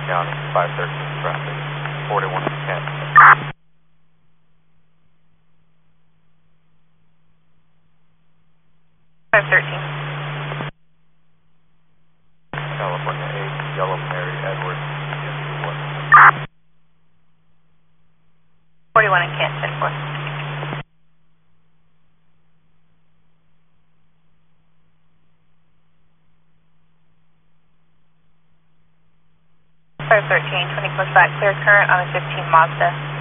County, 513 traffic, 41 in Kent. 513. California 8, Yellow Mary Edwards, Yankee 1. 41 in Kent, 10-4. 513, 20 close back, clear current on a 15 Mazda.